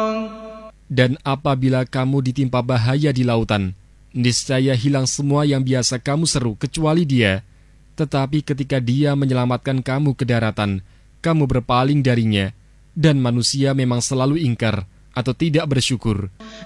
Dan apabila kamu ditimpa bahaya di lautan, niscaya hilang semua yang biasa kamu seru kecuali Dia. Tetapi ketika Dia menyelamatkan kamu ke daratan, kamu berpaling darinya, dan manusia memang selalu ingkar atau tidak bersyukur.